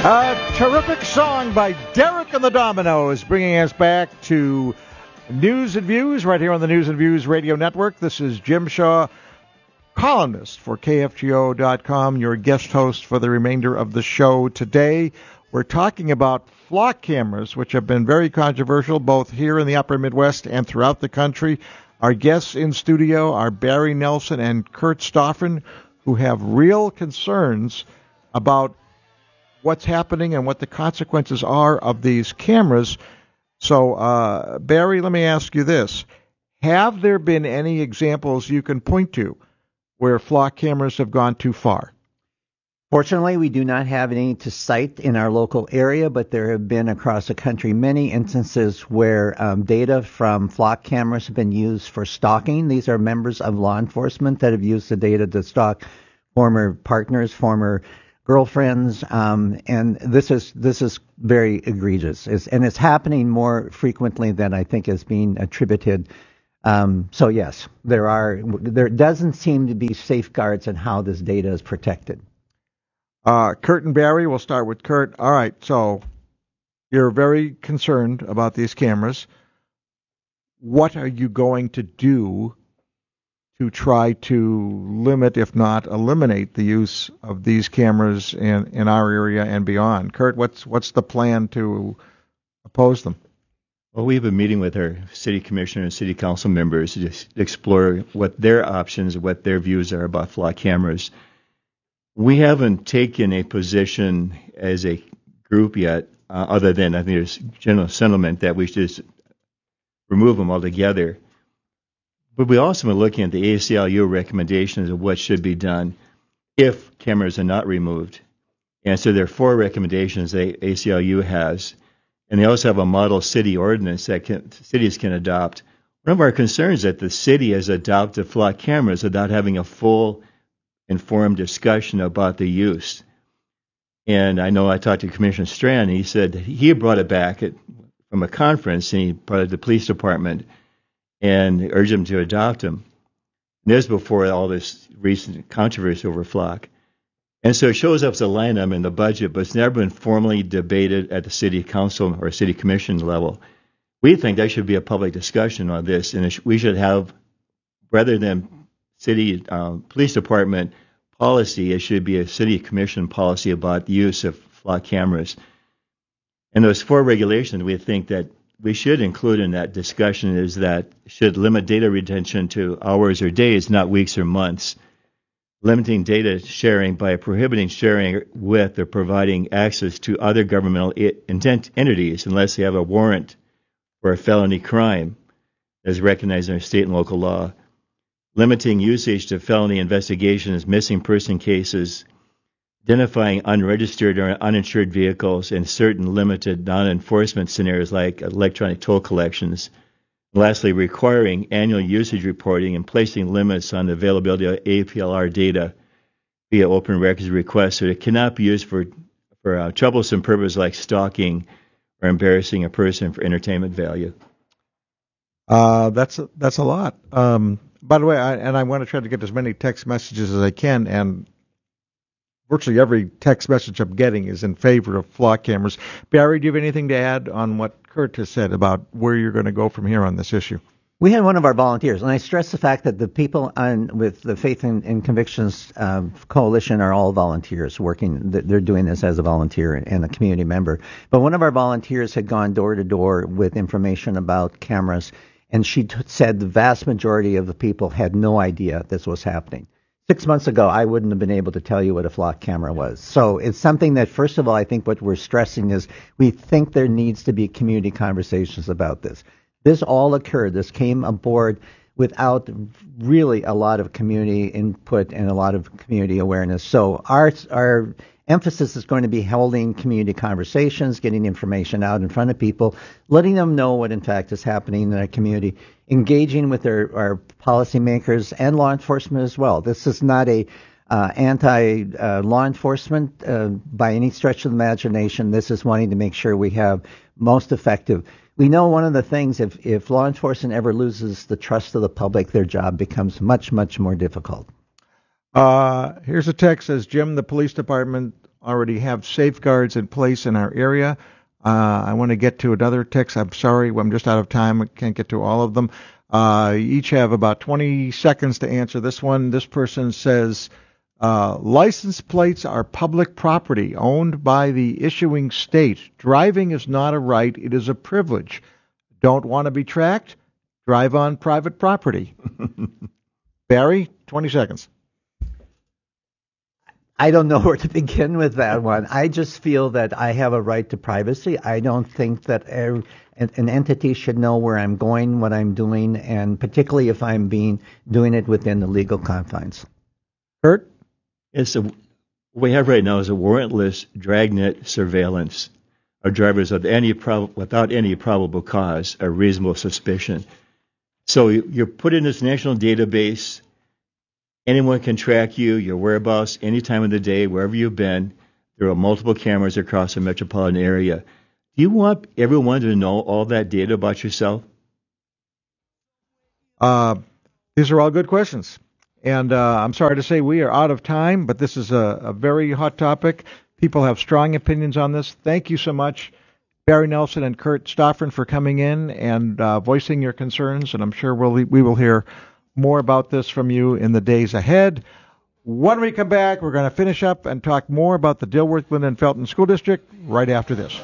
A terrific song by Derek and the Dominoes, bringing us back to News and Views right here on the News and Views Radio Network. This is Jim Shaw, columnist for KFGO.com, your guest host for the remainder of the show today. We're talking about flock cameras, which have been very controversial both here in the upper Midwest and throughout the country. Our guests in studio are Barry Nelson and Kurt Stoffern, who have real concerns about what's happening and what the consequences are of these cameras. So, Barry, let me ask you this. Have there been any examples you can point to where flock cameras have gone too far? Fortunately, we do not have any to cite in our local area, but there have been across the country many instances where data from flock cameras have been used for stalking. These are members of law enforcement that have used the data to stalk former partners, former girlfriends, and this is very egregious. It's happening more frequently than I think is being attributed. So yes, there doesn't seem to be safeguards in how this data is protected. Kurt and Barry, we'll start with Kurt. All right, so you're very concerned about these cameras. What are you going to do to try to limit, if not eliminate, the use of these cameras in our area and beyond? Kurt, what's the plan to oppose them? Well, we have a meeting with our city commissioner and city council members to explore what their options, what their views are about flock cameras. We haven't taken a position as a group yet, other than I think there's general sentiment that we should just remove them altogether. But we also been looking at the ACLU recommendations of what should be done if cameras are not removed. And so there are 4 recommendations the ACLU has. And they also have a model city ordinance that cities can adopt. One of our concerns is that the city has adopted flock cameras without having a full, informed discussion about the use. And I know I talked to Commissioner Strand, and he said he brought it back from a conference, and he brought it to the police department and urged them to adopt them. And this before all this recent controversy over flock. And so it shows up as a line item in the budget, but it's never been formally debated at the city council or city commission level. We think there should be a public discussion on this, and we should have, rather than city police department policy, it should be a city commission policy about the use of flock cameras. And those 4 regulations we think that we should include in that discussion is that should limit data retention to hours or days, not weeks or months. Limiting data sharing by prohibiting sharing with or providing access to other governmental entities unless they have a warrant for a felony crime as recognized in our state and local law. Limiting usage to felony investigations, missing person cases, identifying unregistered or uninsured vehicles in certain limited non-enforcement scenarios like electronic toll collections. Lastly, requiring annual usage reporting and placing limits on the availability of APLR data via open records requests so it cannot be used for troublesome purposes like stalking or embarrassing a person for entertainment value. That's a lot. By the way, I want to try to get as many text messages as I can, and virtually every text message I'm getting is in favor of flock cameras. Barry, do you have anything to add on what Kurt has said about where you're going to go from here on this issue? We had one of our volunteers, and I stress the fact that the people with the Faith and Convictions Coalition are all volunteers working. They're doing this as a volunteer and a community member. But one of our volunteers had gone door to door with information about cameras, and she said the vast majority of the people had no idea this was happening. 6 months ago, I wouldn't have been able to tell you what a flock camera was. So it's something that, first of all, I think what we're stressing is we think there needs to be community conversations about this. This all occurred. This came aboard without really a lot of community input and a lot of community awareness. So our emphasis is going to be holding community conversations, getting information out in front of people, letting them know what in fact is happening in their community, engaging with our policymakers and law enforcement as well. This is not a anti-law enforcement by any stretch of the imagination. This is wanting to make sure we have most effective. We know one of the things, if law enforcement ever loses the trust of the public, their job becomes much, much more difficult. Here's a text, says, Jim, the police department already have safeguards in place in our area. I want to get to another text. I'm sorry, I'm just out of time. I can't get to all of them. Each have about 20 seconds to answer this one. This person says, license plates are public property owned by the issuing state. Driving is not a right, it is a privilege. Don't want to be tracked? Drive on private property. Barry, 20 seconds. I don't know where to begin with that one. I just feel that I have a right to privacy. I don't think that an entity should know where I'm going, what I'm doing, and particularly if I'm doing it within the legal confines. Kurt? What we have right now is a warrantless dragnet surveillance of drivers without any probable cause or reasonable suspicion. So you're put in this national database. Anyone can track you, your whereabouts, any time of the day, wherever you've been. There are multiple cameras across the metropolitan area. Do you want everyone to know all that data about yourself? These are all good questions. And I'm sorry to say we are out of time, but this is a very hot topic. People have strong opinions on this. Thank you so much, Barry Nelson and Kurt Stoffren, for coming in and voicing your concerns. And I'm sure we will hear more about this from you in the days ahead. When we come back, we're going to finish up and talk more about the Dilworth, Linden, Felton School District right after this.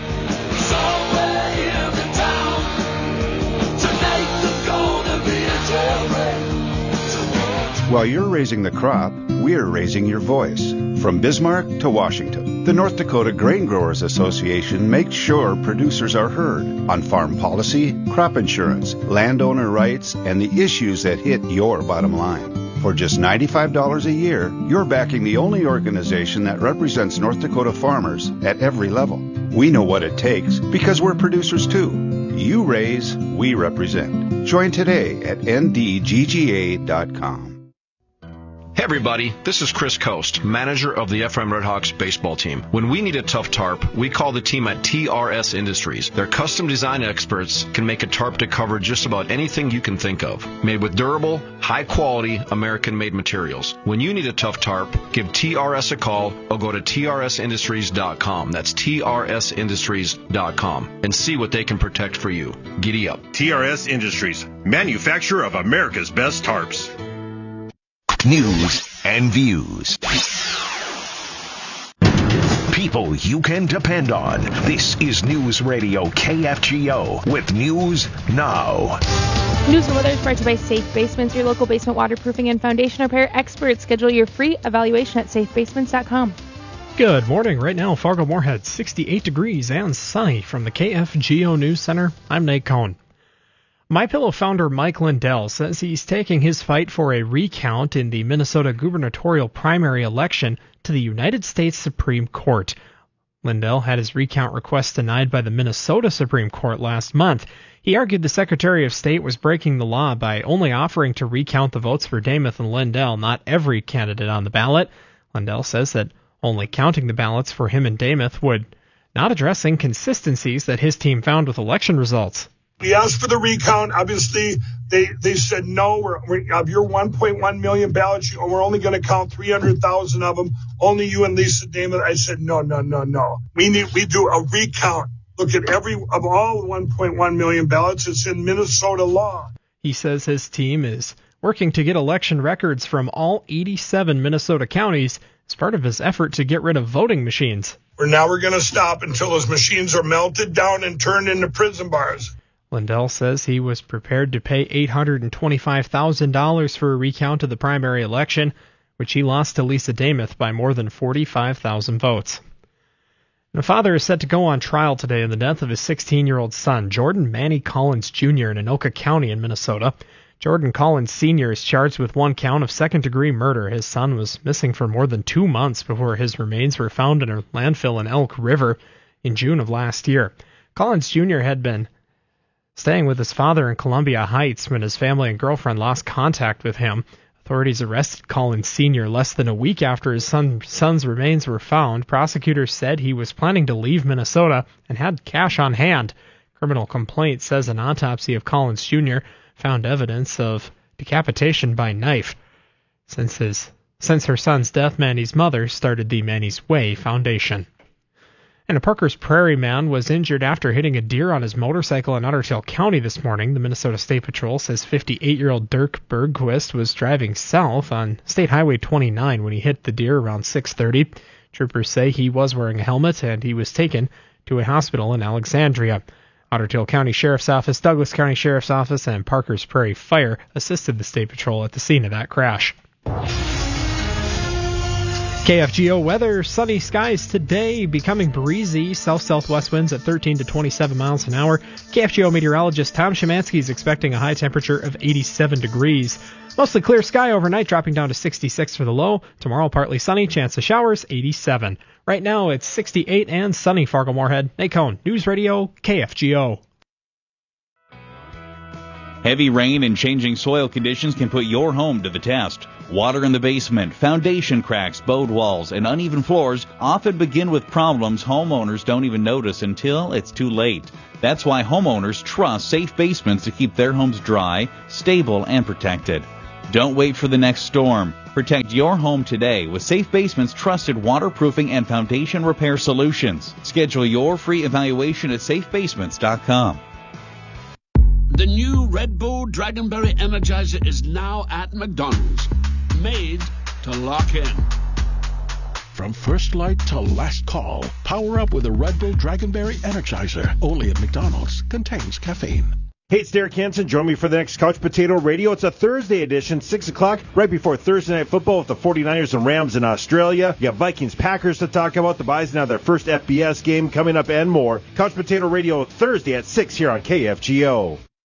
While you're raising the crop, we're raising your voice. From Bismarck to Washington, the North Dakota Grain Growers Association makes sure producers are heard on farm policy, crop insurance, landowner rights, and the issues that hit your bottom line. For just $95 a year, you're backing the only organization that represents North Dakota farmers at every level. We know what it takes because we're producers too. You raise, we represent. Join today at ndgga.com. Hey everybody, this is Chris Coast, manager of the FM Redhawks baseball team. When we need a tough tarp, we call the team at TRS Industries. Their custom design experts can make a tarp to cover just about anything you can think of. Made with durable, high-quality, American-made materials. When you need a tough tarp, give TRS a call or go to TRSindustries.com. That's TRSindustries.com and see what they can protect for you. Giddy up. TRS Industries, manufacturer of America's best tarps. News and views. People you can depend on. This is News Radio KFGO with News Now. News and weather is brought to you by Safe Basements, your local basement waterproofing and foundation repair experts. Schedule your free evaluation at safebasements.com. Good morning. Right now, Fargo-Moorhead, 68 degrees and sunny. From the KFGO News Center, I'm Nate Cohn. MyPillow founder Mike Lindell says he's taking his fight for a recount in the Minnesota gubernatorial primary election to the United States Supreme Court. Lindell had his recount request denied by the Minnesota Supreme Court last month. He argued the Secretary of State was breaking the law by only offering to recount the votes for Demuth and Lindell, not every candidate on the ballot. Lindell says that only counting the ballots for him and Demuth would not address inconsistencies that his team found with election results. We asked for the recount. Obviously, they said no. We're of your 1.1 million ballots, we're only going to count 300,000 of them. Only you and Lisa Demuth. I said no. We do a recount. Look at of all 1.1 million ballots. It's in Minnesota law. He says his team is working to get election records from all 87 Minnesota counties as part of his effort to get rid of voting machines. We're going to stop until those machines are melted down and turned into prison bars. Lindell says he was prepared to pay $825,000 for a recount of the primary election, which he lost to Lisa Demuth by more than 45,000 votes. And a father is set to go on trial today in the death of his 16-year-old son, Jordan Manny Collins Jr. in Anoka County in Minnesota. Jordan Collins Sr. is charged with one count of second-degree murder. His son was missing for more than 2 months before his remains were found in a landfill in Elk River in June of last year. Collins Jr. had been staying with his father in Columbia Heights when his family and girlfriend lost contact with him. Authorities arrested Collins Sr. less than a week after his son's remains were found. Prosecutors said he was planning to leave Minnesota and had cash on hand. Criminal complaint says an autopsy of Collins Jr. found evidence of decapitation by knife. Since his Since her son's death, Manny's mother started the Manny's Way Foundation. And a Parker's Prairie man was injured after hitting a deer on his motorcycle in Ottertail County this morning. The Minnesota State Patrol says 58-year-old Dirk Bergquist was driving south on State Highway 29 when he hit the deer around 6:30. Troopers say he was wearing a helmet and he was taken to a hospital in Alexandria. Ottertail County Sheriff's Office, Douglas County Sheriff's Office, and Parker's Prairie Fire assisted the State Patrol at the scene of that crash. KFGO weather, sunny skies today, becoming breezy, south-southwest winds at 13 to 27 miles an hour. KFGO meteorologist Tom Szymanski is expecting a high temperature of 87 degrees. Mostly clear sky overnight, dropping down to 66 for the low. Tomorrow, partly sunny, chance of showers, 87. Right now, it's 68 and sunny, Fargo-Moorhead. Nate Cohn, News Radio, KFGO. Heavy rain and changing soil conditions can put your home to the test. Water in the basement, foundation cracks, bowed walls, and uneven floors often begin with problems homeowners don't even notice until it's too late. That's why homeowners trust Safe Basements to keep their homes dry, stable, and protected. Don't wait for the next storm. Protect your home today with Safe Basements' trusted waterproofing and foundation repair solutions. Schedule your free evaluation at safebasements.com. The new Red Bull Dragonberry Energizer is now at McDonald's. Made to lock in. From first light to last call, power up with a Red Bull Dragonberry Energizer. Only at McDonald's. Contains caffeine. Hey, it's Derek Hansen. Join me for the next Couch Potato Radio. It's a Thursday edition, 6 o'clock, right before Thursday Night Football with the 49ers and Rams in Australia. You got Vikings-Packers to talk about. The Bison have their first FBS game coming up and more. Couch Potato Radio Thursday at 6 here on KFGO.